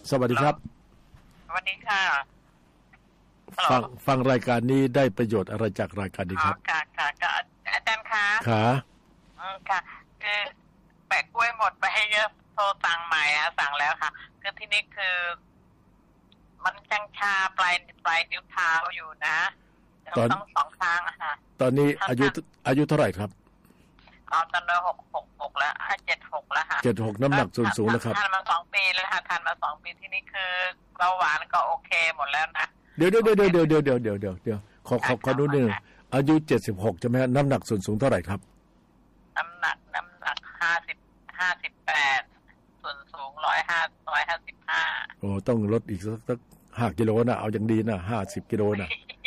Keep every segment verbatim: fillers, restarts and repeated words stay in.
สวัสดีครับสวัสดีค่ะฟังฟังรายการนี้ได้ประโยชน์อะไรจากรายการนี้ครับค่ะค่ะค่ะอาจารย์คะค่ะค่ะคือแปะกล้วยหมดไปให้เยอะโทรสั่งใหม่อะสั่งแล้วค่ะคือที่นี้คือมันจังชาปลายปลายนิ้วเท้าอยู่นะตอนต้องสองครั้งอะค่ะตอนนี้อายุอายุเท่าไหร่ครับอ๋อตอนนี้หกหกหกแล้วเจ็ดหกแล้วค่ะเจ็ดหกน้ำหนักสูงสูงแล้วครับทานมาสองปีแล้วค่ะทานมาสองปีที่นี้คือเบาหวานก็โอเคหมดแล้วนะเดี๋ยวเดี๋ยวเดี๋ยวเดี๋ยวเดี๋ยวเดี๋ยวเดี๋ยวเดี๋ยวเดี๋ยวขอขอขอดูนิดนึงอายุเจ็ดสิบหกใช่ไหมน้ำหนักส่วนสูงเท่าไหร่ครับน้ำหนักน้ำหนักห้าสิบห้าสิบแปดส่วนสูงร้อยห้าร้อยห้าสิบห้าโอ้ต้องลดอีกสักสักห้ากิโลนะเอาอย่างดีนะห้าสิบกิโลนะ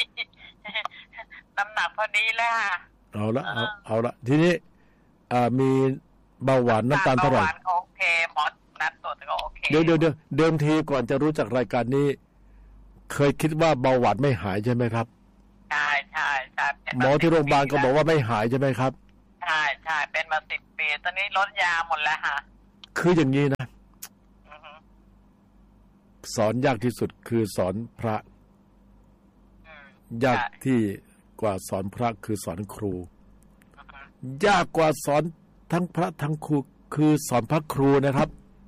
น้ำหนักพอดีแล้วเอาละเอาเอาละทีนี้อ่ามีเบาหวานน้ำตาลเท่าไหร่เบาหวานโอเคหมอนัดตรวจก็โอเคเดี๋ยวเดี๋ยวเดี๋ยวเดิมทีก่อนจะรู้จักรายการนี้เคยคิดว่าเบาหวานไม่หายใช่ไหมครับใช่ใช่ใช่หมอที่โรงพยาบาลก็บอกว่าไม่หายใช่ไหมครับใช่ใช่เป็นมาสิบปีตอนนี้ลดยาหมดแล้วค่ะคืออย่างนี้นะสอนยากที่สุดคือสอนพระยากที่กว่าสอนพระคือสอนครูยากกว่าสอนทั้งพระทั้งครูคือสอนพระครูนะครับ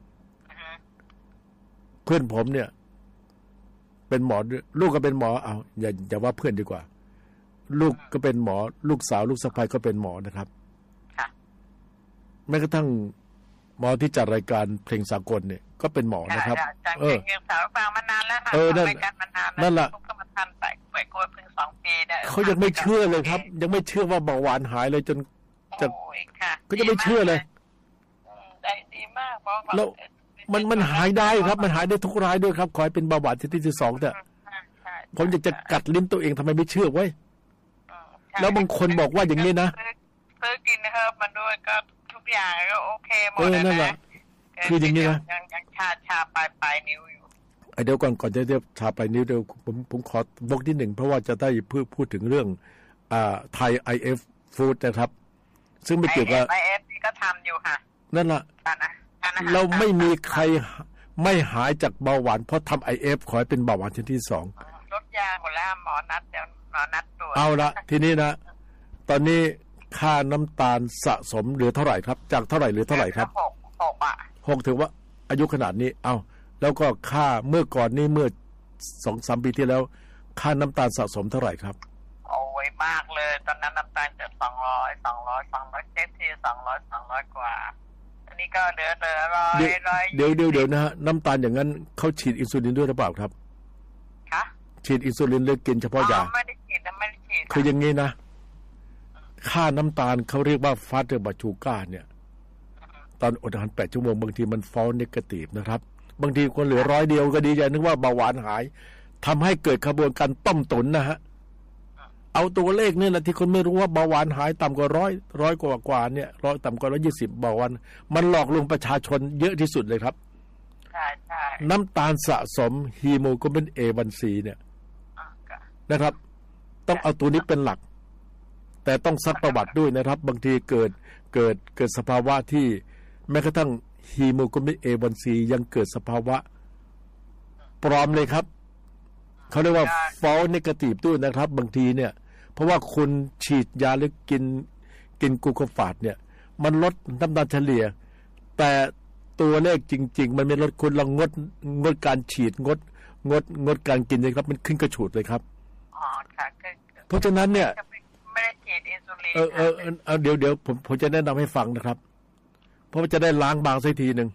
เพื่อนผมเนี่ยเป็นหมอลูกก็เป็นหมอเอาอย่าอย่าว่าเพื่อนดีกว่าลูกก็เป็นหมอลูกสาวลูกสะใภ้ก็เป็นหมอนะครับแม้กระทั่งหมอที่จัดรายการเพลงสากลเนี่ยก็เป็นหมอนะครับเออสาวฟังมานานแล้วค่ะเออนั่นนั่นแหละก็มาทันไปไปกดเพิ่งสองปีได้เขายังไม่เชื่อเลยครับยังไม่เชื่อว่าเบาหวานหายเลยจนจะก็ยังไม่เชื่อเลยได้ดีมากเพราะแล้วมันมันหายได้ครับมันหายได้ทุกรายด้วยครับขอให้เป็นเบาหวานชนิดที่สองแต่ผมอยากจะกัดลิ้นตัวเองทำไมไม่เชื่อไว้แล้วบางคนบอกว่าอย่างนี้นะซื้อกินนะครับมันด้วยก็ทุกอย่างก็โอเคหมดเลยนะคืออย่างนี้นะยังยังชาชาปลายปลายนิ้วอยู่ไอเดี๋ยวก่อนก่อนจะเรียกชาปลายนิ้วเดี๋ยวผมผมขอบอกที่หนึ่งเพราะว่าจะได้พูดพูดถึงเรื่องอ่าไทย ไอ เอฟ Food นะครับซึ่งไม่เกี่ยวกับไอ เอฟ นี่ก็ทำอยู่ค่ะนั่นแหละเราไม่มีใครไม่หายจากเบาหวานเพราะทำ ไอ เอฟ ขอให้เป็นเบาหวานชนิดที่สองลดยาหมดแล้วหมอนัดเดี๋ยวหมอนัดตรวจเอาละทีนี้นะตอนนี้ค่าน้ำตาลสะสมเหลือเท่าไหร่ครับจากเท่าไหร่เหลือเท่าไหร่ครับหกหกอ่ะหกถือว่าอายุขนาดนี้เอาแล้วก็ค่าเมื่อก่อนนี้เมื่อสองสามปีที่แล้วค่าน้ำตาลสะสมเท่าไหร่ครับโอ้ยมากเลยตอนนั้นน้ำตาลจะสองร้อยสองร้อยสองร้อยเจ็ดทีสองร้อยสองร้อยกว่าอันนี้ก็เหลือเหลือร้อยร้อยเดี๋ยวเดี๋ยวเดี๋ยวนะฮะน้ำตาลอย่างนั้นเขาฉีดอินซูลินด้วยหรือเปล่าครับคะฉีดอินซูลินหรือกินเฉพาะยาไม่ได้ฉีดไม่ได้ฉีดคืออย่างนี้นะค่าน้ำตาลเขาเรียกว่าฟาสเตอร์บัตชูก้าเนี่ยตอนอดอาหารแปดชั่วโมงบางทีมันฟอลเนกาทีฟนะครับบางทีคนเหลือร้อยเดียวก็ดีใจนึกว่าเบาหวานหายทำให้เกิดขบวนการต้มตุ๋นนะฮะเอาตัวเลขนี่แหละที่คนไม่รู้ว่าเบาหวานหายต่ำกว่าร้อยร้อยกว่ากว่าเนี่ยร้อยต่ำกว่าร้อยยี่สิบเบาหวานมันหลอกลวงประชาชนเยอะที่สุดเลยครับใช่ใช่น้ำตาลสะสมฮีโมโกลบิน เอ วัน ซี เนี่ยนะครับต้องเอาตัวนี้เป็นหลักแต่ต้องซักประวัติด้วยนะครับบางทีเกิดเกิดเกิดสภาวะที่แม้กระทั่งฮีโมโกลบิน เอ วัน ซี ยังเกิดสภาวะปลอมเลยครับเขาเรียกว่า false negative ด้วยนะครับบางทีเนี่ยเพราะว่าคุณฉีดยาหรือกินกินกลูโคฟาสเนี่ยมันลดน้ำตาลเฉลี่ยแต่ตัวเลขจริงๆมันไม่ลดคุณลองงดงดการฉีดงดงดงดการกินเลยครับมันขึ้นกระฉูดเลยครับอ๋อค่ะเพราะฉะนั้นเนี่ยไม่ได้ฉีดอินซูลินเออเออเออเดี๋ยวเดี๋ยวผมผมจะแนะนำให้ฟังนะครับเพราะว่าจะได้ล้างบางสักทีหนึ่ง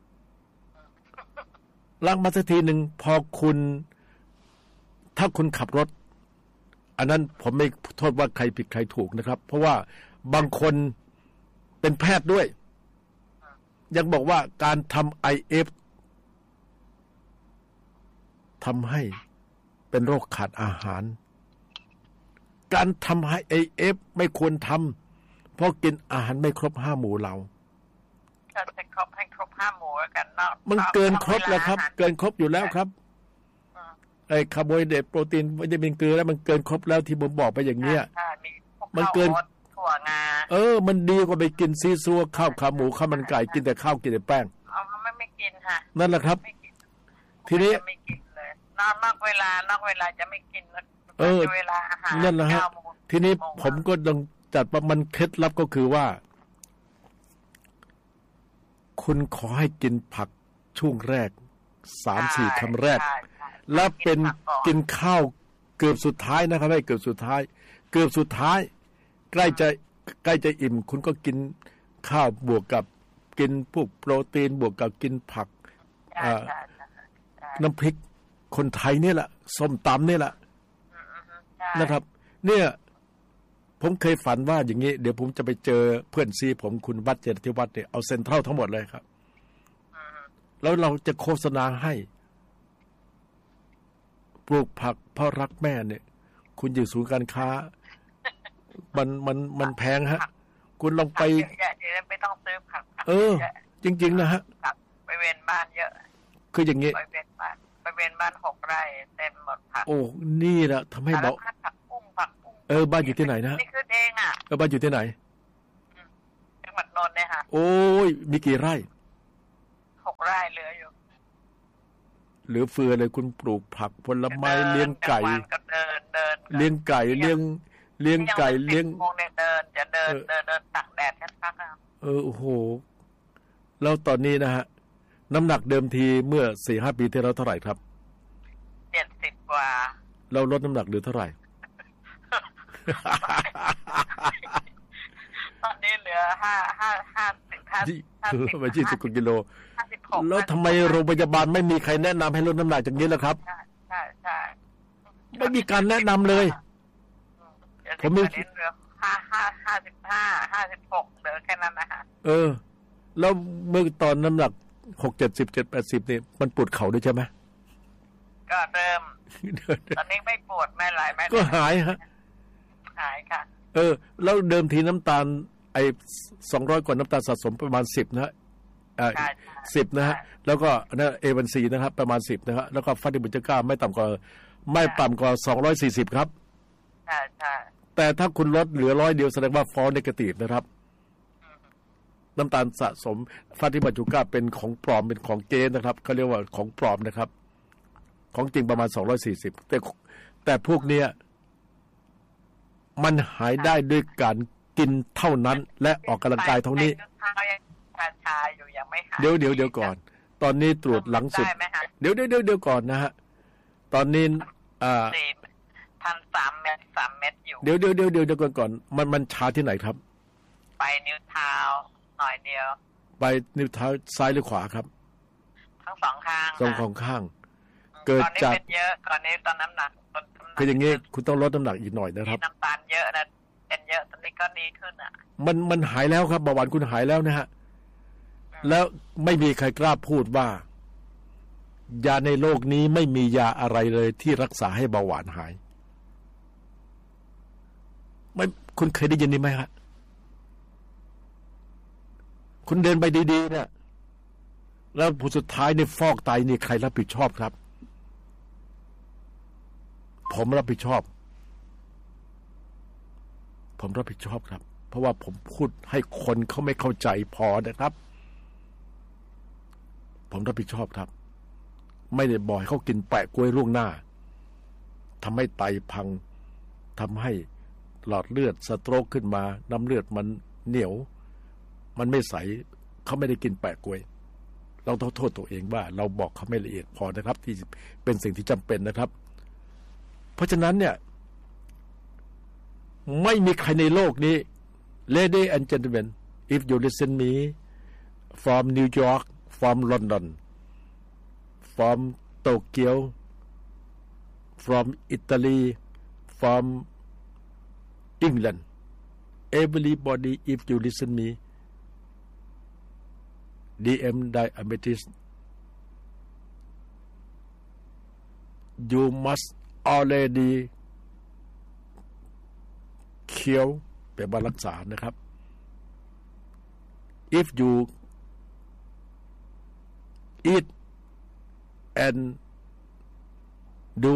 ล้างมาสักทีหนึ่งพอคุณถ้าคุณขับรถอันนั้นผมไม่โทษว่าใครผิดใครถูกนะครับเพราะว่าบางคนเป็นแพทย์ด้วยยังบอกว่าการทำ ไอ เอฟ ทำให้เป็นโรคขาดอาหารการทำให้ ไอ เอฟ ไม่ควรทำเพราะกินอาหารไม่ครบห้าหมู่เราจะครบให้ครบห้าหมู่กันเนาะมันเกินครบแล้วครับเกินครบอยู่แล้วครับไอ้คาร์โบไฮเดรตโปรตีนวิตามินเกลือแล้วมันเกินครบแล้วที่ผมบอกไปอย่างเงี้ยมันเกินถั่วงาเออมันดีกว่าไปกินซีซัวข้าวขาหมูข้าวมันไก่กินแต่ข้าวกินแต่แป้งอ๋อไม่ไม่กินค่ะนั่นแหละครับทีนี้จะไม่กินเลยนอกนอกเวลานอกเวลาจะไม่กินเออเวลาอาหารนั่นแหละฮะเก้าโมงทีนี้สิบโมงผมก็ต้องจัดว่ามันเคล็ดลับก็คือว่า คุณขอให้กินผักช่วงแรกสามสี่คำแรกใช่ใช่แล้วเป็นผัก่อกินข้าวเกือบสุดท้ายนะครับไม่เกือบสุดท้าย เกือบสุดท้าย ใกล้จะใกล้จะอิ่ม คุณก็กินข้าวบวกกับกินพวกโปรตีนบวกกับกินผักใช่ใช่ใช่ใช่น้ำพริกคนไทยเนี่ยแหละส้มตำเนี่ยแหละอืมอืมอืมใช่นะครับ เนี่ย ผมเคยฝันว่าอย่างนี้ เดี๋ยวผมจะไปเจอเพื่อนซีผมคุณวัดเจริญธิวัฒน์เนี่ยเอาเซ็นทรัลทั้งหมดเลยครับอืมแล้วเราจะโฆษณาให้ ปลูกผักเพราะรักแม่เนี่ย คุณอยู่ศูนย์การค้า มันมันมันแพงฮะ คุณลองไปผักเยอะแยะเดี๋ยวไม่ต้องซื้อผักผักเออยะจริง ๆ นะฮะผักไปเวนบ้านเยอะคืออย่างนี้ไปเวนบ้านไปเวนบ้านหกไร่เต็มหมดผักโอ้นี่แหละทำให้สารเบาพัดผักปุ้งผักปุ้งเออบ้านอยู่ที่ไหนนะนี่คือเองอ่ะเออบ้านอยู่ที่ไหนจังหวัดนนท์เนี่ยค่ะโอ้ยมีกี่ไร่หกไร่เหลืออยู่เหลือเฟือเลยคุณปลูกผักผลไม้เลี้ยงไก่เดินก็เดินเดินเลี้ยงไก่เลี้ยงเลี้ยงไก่เลี้ยงโมงเนี่ยเดินจะเดินเออเดินเดินตักแดดแค่พักอ่ะเออโอ้โหแล้วตอนนี้นะฮะน้ำหนักเดิมทีเมื่อสี่ห้าปีที่แล้วเท่าไหร่ครับเจ็ดสิบกว่าเราลดน้ำหนักเหลือเท่าไหร่ตอนนี้เหลือห้าห้าห้าสิบห้ายี่ห้าสิบไปยี่สิบกว่ากิโลห้าสิบหกแล้วทำไมโรงพยาบาลไม่มีใครแนะนำให้ลดน้ำหนักอย่างนี้ล่ะครับใช่ใช่ใช่ไม่มีการแนะนำเลยเดี๋ยวผมไม่เหลือห้าห้าห้าสิบห้าห้าสิบหกเหลือแค่นั้นนะคะเออ แล้วเมื่อตอนน้ำหนักหกเจ็ดสิบเจ็ดแปดสิบเนี่ยมันปวดเข่าด้วยใช่ไหมก็เริ่ม ตอนนี้ไม่ปวดไม่อะไรไม่ก็หายฮะหายค่ะเออ แล้วเดิมทีน้ำตาล ไอ้สองร้อยกว่าน้ำตาลสะสมประมาณสิบนะฮะอ่าใช่สิบนะฮะใช่แล้วก็นะเอวันซีนะครับ ประมาณสิบนะฮะแล้วก็ฟาติบุจก้าไม่ต่ำกว่า ไม่ต่ำกว่าสองร้อยสี่สิบครับใช่ใช่แต่ถ้าคุณลดเหลือร้อยเดียวแสดงว่าฟอลเนกาทีฟนะครับ น้ำตาลสะสมฟาติบัจูก้าเป็นของปลอมเป็นของเกณฑ์นะครับเขาเรียกว่าของปลอมนะครับ ของจริงประมาณสองร้อยสี่สิบแต่แต่พวกเนี้ยมันหายได้ด้วยการกินเท่านั้น และออกกำลังกายเท่านี้เท้ายังชาชาอยู่ยังไม่หายเดี๋ยวเดี๋ยวเดี๋ยวก่อน ตอนนี้ตรวจหลังสุดได้ไหมฮะเดี๋ยวเดี๋ยวเดี๋ยวเดี๋ยวก่อนนะฮะตอนนี้อ่าสี่ทันสามเม็ดสามเม็ดอยู่เดี๋ยวเดี๋ยวเดี๋ยวเดี๋ยวเดี๋ยวก่อนก่อนมันมันชาที่ไหนครับไปนิ้วเท้าหน่อยเดียวไปนิ้วเท้าซ้ายหรือขวาครับทั้งสองข้างสองนะของข้าง เกิดตอนนี้จากเป็นเยอะก่อนนี้ตอนน้ำหนักตอนน้ำหนักคืออย่างนี้คุณต้องลดน้ำหนักอีกหน่อยนะครับมีน้ำตาลเยอะนะเป็นเยอะตอนนี้ก็ดีขึ้นอ่ะมันมันหายแล้วครับเบาหวานคุณหายแล้วนะฮะ แล้วไม่มีใครกล้าพูดว่า ยาในโลกนี้ไม่มียาอะไรเลยที่รักษาให้เบาหวานหายไม่คุณเคยได้ยินนี่ไหมฮะคุณเดินไปดีๆเนี่ยแล้วผลสุดท้ายในฟอกไตนี่ใครรับผิดชอบครับ ผมรับผิดชอบ ผมรับผิดชอบครับ เพราะว่าผมพูดให้คนเขาไม่เข้าใจพอนะครับ ผมรับผิดชอบครับ ไม่ได้บอกให้เขากินแปะกล้วยล่วงหน้าทำให้ไตพังทำให้หลอดเลือดสโตรกขึ้นมาน้ำเลือดมันเหนียว มันไม่ใสเขาไม่ได้กินแปะกล้วย เราต้องโทษตัวเองว่าเราบอกเขาไม่ละเอียดพอนะครับ ที่เป็นสิ่งที่จำเป็นนะครับ เพราะฉะนั้นเนี่ยไม่มีใครในโลกนี้ Lady and gentlemen if you listen me from New York from London from Tokyo from Italy from England everybody if you listen me D M diabetes you must already cure แปลว่ารักษานะครับ if you eat and do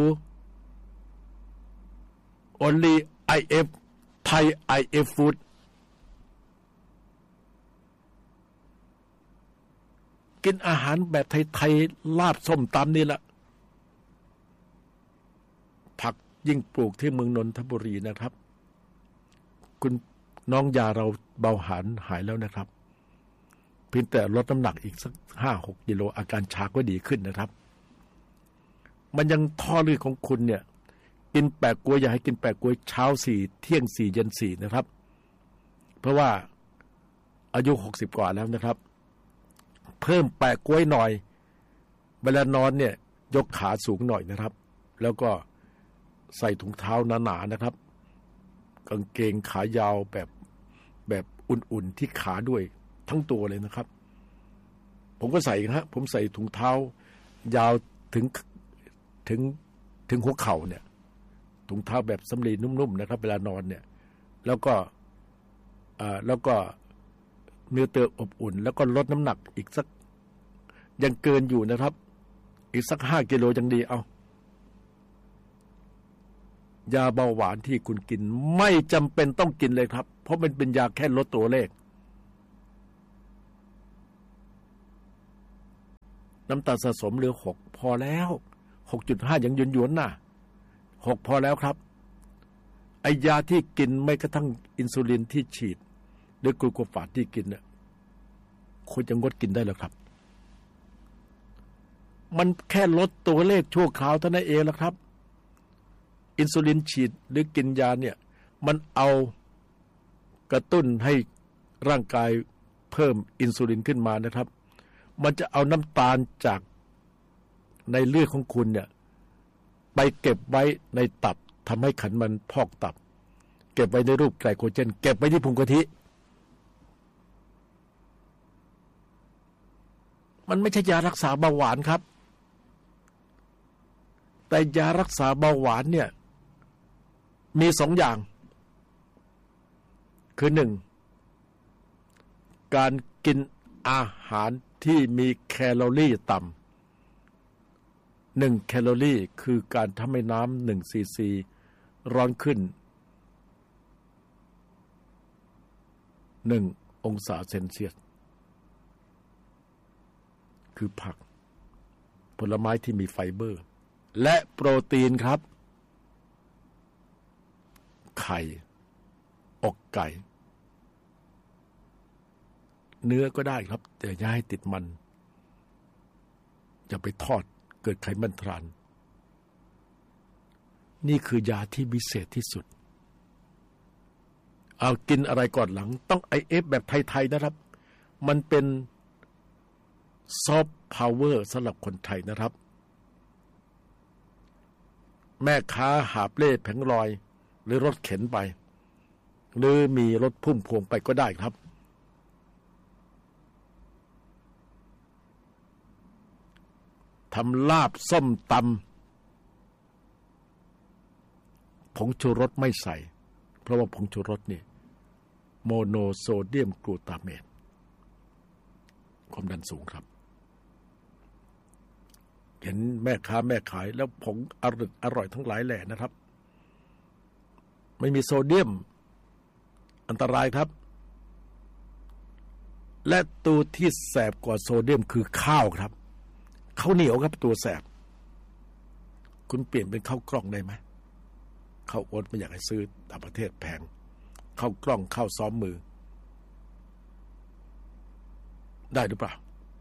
only I F Thai I F food กินอาหารแบบไทยๆลาบส้มตำนี่แหละผักยิ่งปลูกที่เมืองนนทบุรีนะครับคุณน้องยาเราเบาหวานหายแล้วนะครับเพียงแต่ลดน้ำหนักอีกสักห้าหกกิโลอาการชาก็ดีขึ้นนะครับมันยังท่อเลือดของคุณเนี่ยกินแปะกล้วยอย่าให้กินแปะกล้วยเช้าสี่เที่ยงสี่เย็นสี่นะครับเพราะว่าอายุหกสิบกว่าแล้วนะครับเพิ่มแปะกล้วยหน่อยเวลานอนเนี่ยยกขาสูงหน่อยนะครับแล้วก็ใส่ถุงเท้าหนาๆนะครับกางเกงขายาวแบบแบบอุ่นๆที่ขาด้วยทั้งตัวเลยนะครับผมก็ใส่นะฮะผมใส่ถุงเท้ายาวถึงถึงถึงหัวเข่าเนี่ยถุงเท้าแบบสำลีนุ่มๆนะครับเวลานอนเนี่ยแล้วก็อ่าแล้วก็เนื้อเตออบอุ่นแล้วก็ลดน้ำหนักอีกสักยังเกินอยู่นะครับอีกสักห้ากิโลยังดีเอายาเบาหวานที่คุณกินไม่จำเป็นต้องกินเลยครับเพราะมันเป็นยาแค่ลดตัวเลขน้ำตาลสะสมเหลือหกพอแล้ว หกจุดห้า ยังหยวนๆน่ะหกพอแล้วครับไอยาที่กินไม่กระทั่งอินซูลินที่ฉีดหรือกลูโคฟาจที่กินเนี่ยคุณจะงดกินได้แล้วครับมันแค่ลดตัวเลขชั่วคราวเท่านั้นเองแล้วครับอินซูลินฉีดหรือกินยาเนี่ยมันเอากระตุ้นให้ร่างกายเพิ่มอินซูลินขึ้นมานะครับมันจะเอาน้ำตาลจากในเลือดของคุณเนี่ยไปเก็บไว้ในตับทำให้ไขมันพอกตับเก็บไว้ในรูปไกลโคเจนเก็บไว้ที่พุงกะทิมันไม่ใช่ยารักษาเบาหวานครับแต่ยารักษาเบาหวานเนี่ยมีสองอย่างคือหนึ่งการกินอาหารที่มีแคลอรี่ต่ำหนึ่งแคลอรี่คือการทำให้น้ำหนึ่งซีซีร้อนขึ้นหนึ่งองศาเซนเซียสคือผักผลไม้ที่มีไฟเบอร์และโปรตีนครับไข่อกไก่เนื้อก็ได้ครับแต่อย่าให้ติดมันอย่าไปทอดเกิดไขมันทรานนี่คือยาที่พิเศษที่สุดเอากินอะไรก่อนหลังต้อง ไอ เอฟ แบบไทยๆนะครับมันเป็นซอฟต์พาวเวอร์สำหรับคนไทยนะครับแม่ค้าหาบเล่แผงลอยหรือรถเข็นไปหรือมีรถพุ่มพวงไปก็ได้ครับทำลาบส้มตำผงชูรสไม่ใส่เพราะว่าผงชูรสนี่โมโนโซเดียมกลูตาเมตความดันสูงครับเห็นแม่ค้าแม่ขายแล้วผงอร่อยอร่อยทั้งหลายแหล่นะครับไม่มีโซเดียมอันตรายครับและตัวที่แสบกว่าโซเดียมคือข้าวครับข้าวเหนียวครับตัวแสบคุณเปลี่ยนเป็นข้าวกล้องได้ไหมข้าวโอ๊ตไม่อยากให้ซื้อต่างประเทศแพงข้าวกล้องข้าวซ้อมมือได้หรือเปล่า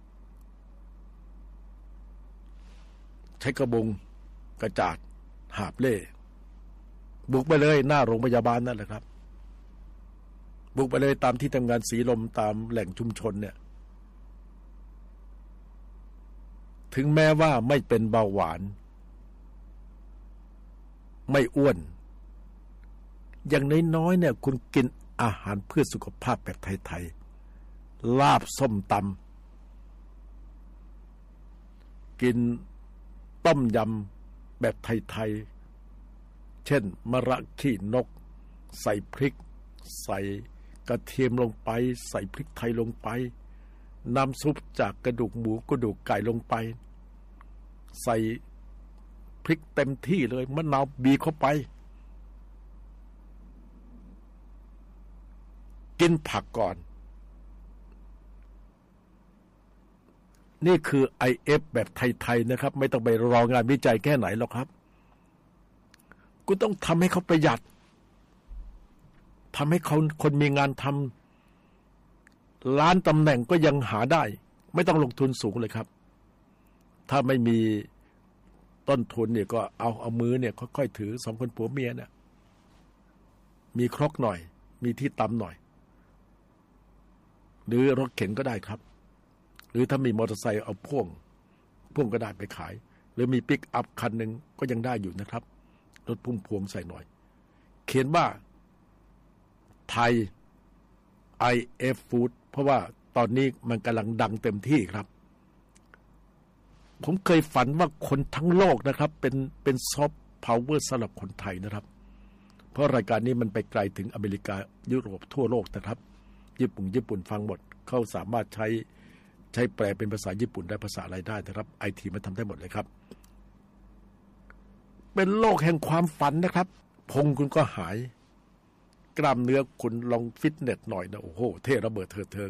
ใช้กระบงกระจาดหาบเล่บุกไปเลยหน้าโรงพยาบาลนั่นแหละครับบุกไปเลยตามที่ทำงานสีลมตามแหล่งชุมชนเนี่ยถึงแม้ว่าไม่เป็นเบาหวานไม่อ้วนอย่างน้อยๆเนี่ยคุณกินอาหารเพื่อสุขภาพแบบไทยๆลาบส้มตำกินต้มยำแบบไทยๆเช่นมะระขี้นกใส่พริกใส่กระเทียมลงไปใส่พริกไทยลงไปน้ำซุปจากกระดูกหมูกระดูกไก่ลงไปใส่พริกเต็มที่เลยมะนาวบีบเข้าไปกินผักก่อนนี่คือ ไอ เอฟ แบบไทยๆนะครับไม่ต้องไปรองานวิจัยแค่ไหนหรอกครับคุณต้องทำให้เขาประหยัดทำให้เขาคนมีงานทำล้านตำแหน่งก็ยังหาได้ไม่ต้องลงทุนสูงเลยครับถ้าไม่มีต้นทุนเนี่ยก็เอาเอามือเนี่ยค่อยๆถือสองคนผัวเมียเนี่ยมีครกหน่อยมีที่ตำหน่อยหรือรถเข็นก็ได้ครับหรือถ้ามีมอเตอร์ไซค์เอาพ่วงพ่วงก็ได้ไปขายหรือมีปิกอัพคันหนึ่งก็ยังได้อยู่นะครับรถพุ่มพวงใส่หน่อยเขียนว่าไทย ไอ เอฟ Food เพราะว่าตอนนี้มันกำลังดังเต็มที่ครับผมเคยฝันว่าคนทั้งโลกนะครับเป็นเป็นซอฟต์พาวเวอร์สำหรับคนไทยนะครับเพราะรายการนี้มันไปไกลถึงอเมริกายุโรปทั่วโลกนะครับญี่ปุ่นญี่ปุ่นฟังหมดเขาสามารถใช้ใช้แปลเป็นภาษาญี่ปุ่นได้ภาษาอะไรได้นะครับไอทีมันทำได้หมดเลยครับเป็นโลกแห่งความฝันนะครับพงคุณก็หายกล้ามเนื้อคุณลองฟิตเนสหน่อยนะโอ้โหเท่ระเบิดเถิดเทิง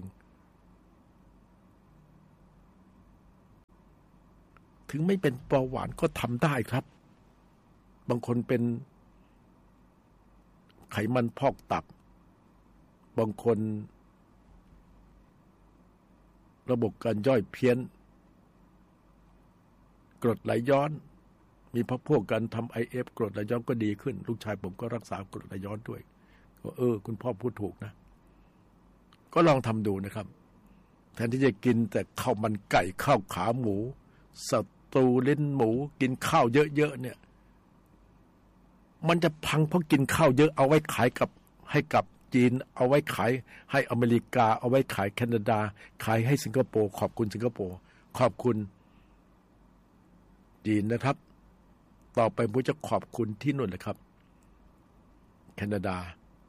ถึงไม่เป็นเบาหวานก็ทำได้ครับบางคนเป็นไขมันพอกตับบางคนระบบการย่อยเพี้ยนกรดไหลย้อนมีพักพวกกันทำ ไอ เอฟ กรดไหลย้อนก็ดีขึ้นลูกชายผมก็รักษากรดไหลย้อนด้วยก็เออคุณพ่อพูดถูกนะก็ลองทำดูนะครับแทนที่จะกินแต่ข้าวมันไก่ข้าวขาหมูสตูลิ้นหมูกินข้าวเยอะๆเนี่ยมันจะพังเพราะกินข้าวเยอะเอาไว้ขายกับให้กับจีนเอาไว้ขายให้อเมริกาเอาไว้ขายแคนาดาขายให้สิงคโปร์ขอบคุณสิงคโปร์ขอบคุณจีนนะครับต่อไปผมจะขอบคุณที่นู่นเลยครับแคนาดา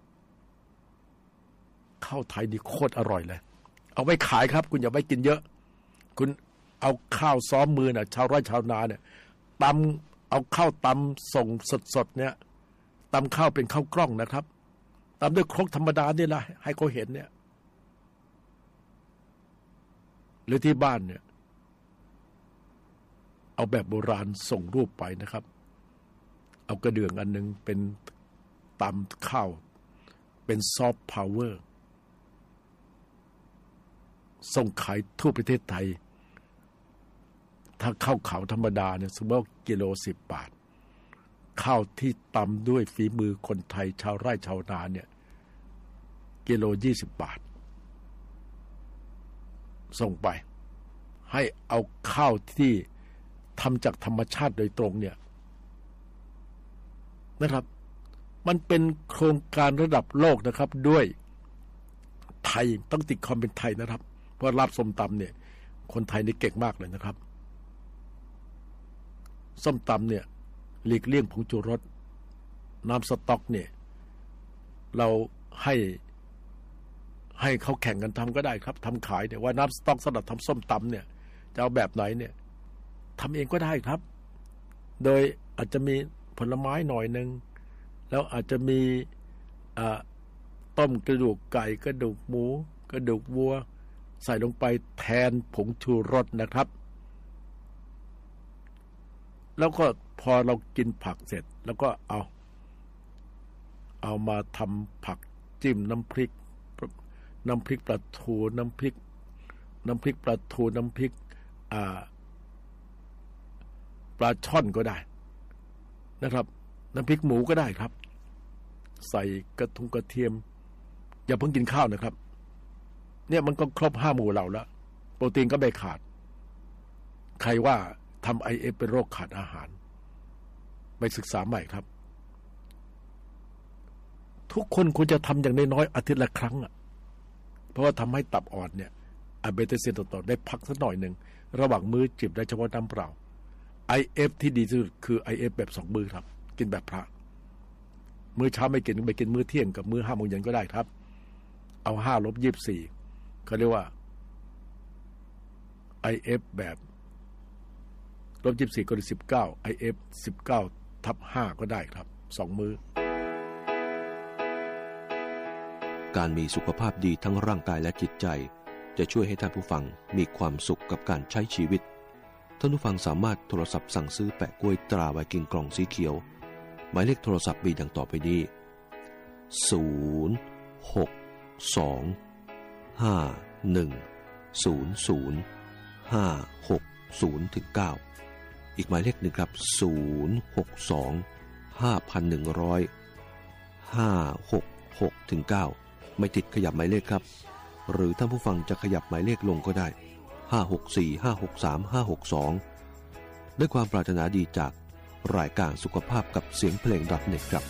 ข้าวไทยนี่โคตรอร่อยเลยเอาไว้ขายครับคุณอย่าไว้กินเยอะคุณเอาข้าวซ้อมมือน่ะชาวไร่ชาวนาเนี่ยตำเอาข้าวตำส่งสดๆเนี่ยตำข้าวเป็นข้าวกล้องนะครับตำด้วยครกธรรมดานี่แหละให้เขาเห็นเนี่ยหรือที่บ้านเนี่ยเอาแบบโบราณส่งรูปไปนะครับเอากระเดื่องอันนึงเป็นตำข้าวเป็นซอฟต์พาวเวอร์ส่งขายทั่วประเทศไทยถ้าข้าวขาวธรรมดาเนี่ยสมมติกิโลสิบบาทข้าวที่ตำด้วยฝีมือคนไทยชาวไร่ชาวนาเนี่ยกิโลยี่สิบบาทส่งไปให้เอาข้าวที่ทำจากธรรมชาติโดยตรงเนี่ยนะครับมันเป็นโครงการระดับโลกนะครับด้วยไทยต้องติดความเป็นไทยนะครับเพราะรับส้มตำเนี่ยคนไทยนี่เก่งมากเลยนะครับส้มตำเนี่ยหลีกเลี่ยงผงชูรสน้ำสต๊อกเนี่ยเราให้ให้เขาแข่งกันทำก็ได้ครับทำขายเนี่ยว่าน้ำสต๊อกสำหรับทำส้มตำเนี่ยจะเอาแบบไหนเนี่ยทำเองก็ได้ครับโดยอาจจะมีผลไม้หน่อยนึงแล้วอาจจะมีต้มกระดูกไก่กระดูกหมูกระดูกวัวใส่ลงไปแทนผงชูรสนะครับแล้วก็พอเรากินผักเสร็จแล้วก็เอาเอามาทำผักจิ้มน้ำพริกน้ำพริกปลาทูน้ำพริกน้ำพริกปลาทูน้ำพริกอ่าปลาช่อนก็ได้นะครับน้ำพริกหมูก็ได้ครับใส่กระทุงกระเทียมอย่าเพิ่งกินข้าวนะครับเนี่ยมันก็ครบห้าหมู่เหล่าแล้วโปรตีนก็ไม่ขาดใครว่าทำ ไอ เอฟ เป็นโรคขาดอาหารไปศึกษาใหม่ครับทุกคนควรจะทำอย่างน้อยๆอาทิตย์ละครั้งอ่ะเพราะว่าทำให้ตับอ่อนเนี่ยอะเบเตเซนต่อได้พักสักหน่อยหนึ่งระหว่างมื้อจิบได้เฉพาะน้ำเปล่า ไอ เอฟ ที่ดีที่สุดคือ ไอ เอฟ แบบสองมื้อครับกินแบบพระมื้อเช้าไม่กินไปกินมื้อเที่ยงกับมื้อห้าโมงเย็นก็ได้ครับเอาห้าลบยี่สิบสี่เขาเรียกว่า ไอ เอฟ แบบลบยี่สิบสี่ก็ได้สิบเก้า ไอ เอฟ สิบเก้าทับห้าก็ได้ครับสองมื้อการมีสุขภาพดีทั้งร่างกายและจิตใจจะช่วยให้ท่านผู้ฟังมีความสุขกับการใช้ชีวิตท่านผู้ฟังสามารถโทรศัพท์สั่งซื้อแปะกล้วยตราไวกิ้งกล่องสีเขียวหมายเลขโทรศัพท์มีดังต่อไปนี้ศูนย์ หก สอง ห้า หนึ่ง ศูนย์ ศูนย์ ห้า หก ศูนย์ ถึง เก้าอีกหมายเลขหนึ่งครับศูนย์ หก สอง ห้า หนึ่ง ศูนย์ ห้า หก หก ถึง เก้าไม่ติดขยับหมายเลขครับหรือท่านผู้ฟังจะขยับหมายเลขลงก็ได้ห้า หก สี่ ห้า หก สาม ห้า หก สองด้วยความปรารถนาดีจากรายการสุขภาพกับเสียงเพลง .เน็ต ครับ